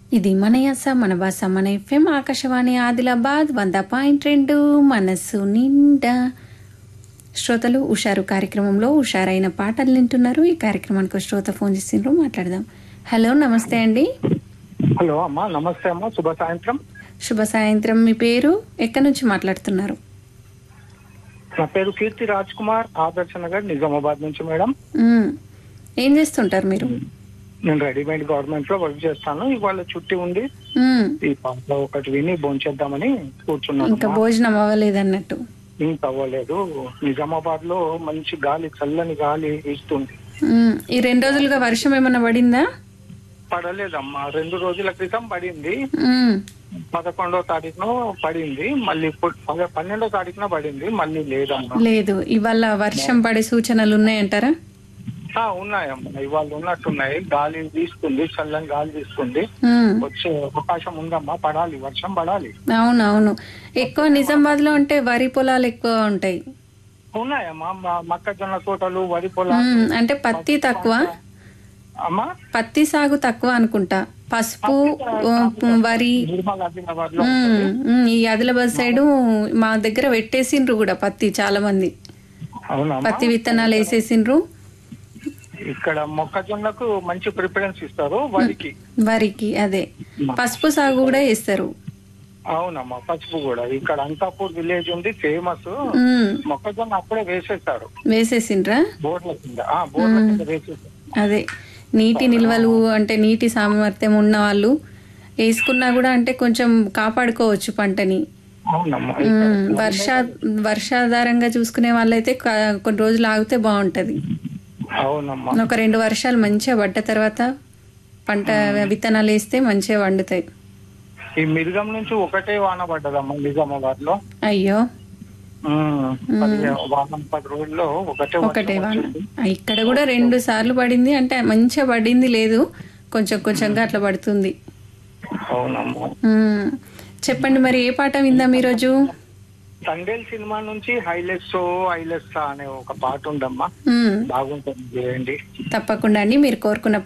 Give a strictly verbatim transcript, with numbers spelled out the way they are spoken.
ఇది మన యాస మన భాష మన ఎఫ్ఎం ఆకాశవాణి ఆదిలాబాద్ వంద పాయింట్ రెండు మనసు నిండా. శ్రోతలు ఉషారు కార్యక్రమంలో ఉషారైన పాటలు వింటున్నారు. ఈ కార్యక్రమానికి శ్రోత ఫోన్ చేసిండ్రు, మాట్లాడదాం. హలో, నమస్తే అండి. హలో అమ్మా, నమస్తే అమ్మా, శుభ సాయంత్రం. శుభ సాయంత్రం. మీ పేరు, ఎక్కడి నుంచి మాట్లాడుతున్నారు? నా పేరు కీర్తి రాజ్ కుమార్, ఆదర్శ నగర్, నిజామాబాద్ నుంచి మేడం. మ్మ్. ఏం చేస్తుంటారు మీరు? నేను రెడీమేడ్ గవర్నమెంట్ లో వర్క్ చేస్తాను. ఇవాళ చుట్టి ఉంది, మ్మ్. ఈ పాటలో ఒకటి విని భోంచేద్దామని కూర్చున్నాను. ఇంకా భోజనం అవ్వలేదన్నట్టు. ఇంకా అవ్వలేదు. నిజామాబాద్ లో మంచి గాలి, చల్లని గాలి ఇస్తుంది. మ్మ్. ఈ రెండు రోజులుగా వర్షం ఏమన్నా పడిందా? పడలేదమ్మా, రెండు రోజుల క్రితం పడింది. మ్మ్. పదకొండో తారీఖున పడింది, మళ్ళీ ఇప్పుడు పద- పన్నెండో తారీఖున పడింది, మళ్ళీ లేదమ్మా. లేదు, ఇవాళ వర్షం పడే సూచనలు ఉన్నాయంటారా? ఆ, ఉన్నాయమ్మా, ఇవాళ ఉన్నట్టున్నాయి. గాలి వీస్తుంది, చల్లని గాలి వీస్తుంది. మ్మ్. వచ్చే అవకాశం ఉందమ్మా. పడాలి, వర్షం పడాలి. అవునవును. ఎక్కువ నిజామాబాద్ లో అంటే వరి పొలాలు ఎక్కువ ఉంటాయి. ఉన్నాయమ్మా, మ- మొక్కజొన్న తోటలు, వరి పొలాలు. మ్మ్. అంటే పత్తి తక్కువ, అమ్మా, పత్తి సాగు తక్కువ అనుకుంటా. పసుపు, ఉ, వరి. నిర్మల్ ఆదిలాబాద్ లో మ్మ్. మ్మ్. ఈ ఆదిలాబాద్ సైడు మా దగ్గర పెట్టేసిండ్రు కూడా పత్తి, చాలా మంది అవునమ్మా. పత్తి విత్తనాలు వేసేసిండ్రు. ఇక్కడ మొక్కజొన్నకు మంచి ప్రిఫరెన్స్ ఇస్తారు, వరికి. వరికి అదే, పసుపు సాగు కూడా వేస్తారు. అవునమ్మా, పసుపు కూడా. ఇక్కడ అంతాపూర్ విలేజ్ ఉంది ఫేమస్. మ్మ్. మొక్కజొన్న అప్పుడే వేసేస్తారు వేసేసిండ్రా? బోర్ల కింద. ఆ బోర్ల కింద వేసేస్తారు. అదే, నీటి నిల్వలు అంటే నీటి సామర్థ్యం ఉన్న వాళ్ళు వేసుకున్నా కూడా అంటే కొంచెం కాపాడుకోవచ్చు పంటని. అవునమ్మా. మ్మ్. వర్షా వర్షాధారంగా చూసుకునే వాళ్ళైతే క- కొన్ని రోజులు ఆగితే బాగుంటది. అవునమ్మా. ఒక రెండు వర్షాలు మంచిగా పడ్డ తర్వాత పంట విత్తనాలు వేస్తే మంచిగా వండుతాయి. ఈ మిరుగం నుంచి ఒకటే వాన పడ్డదమ్మా నిజామాబాద్ లో. అయ్యో, ఉమ్, పది వారం పది రోజుల్లో ఒకటే ఒకటే వర్షం వాన. వచ్చింది. ఆ, ఇక్కడ కూడా రెండు సార్లు పడింది. అంటే మంచిగా పడింది లేదు, కొంచెం కొంచెంగా అట్లా పడుతుంది. అవునమ్మా. మ్మ్. చెప్పండి, మరి ఏ పాట విందాం ఈరోజు? తండేల్ సినిమా నుంచి హైలెట్స్ హైలెట్స్ అనే ఒక పాట ఉందమ్మా, మ్మ్. బాగుంటుంది, చేయండి. తప్పకుండా అండి, మీరు కోరుకున్న